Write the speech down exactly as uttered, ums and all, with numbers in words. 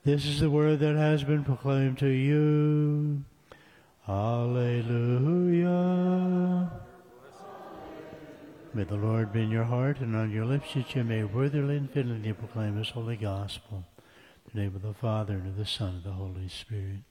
This is the word that has been proclaimed to you. Alleluia. May the Lord be in your heart and on your lips, that you may worthily and fittingly proclaim his holy gospel. In the name of the Father, and of the Son, and of the Holy Spirit.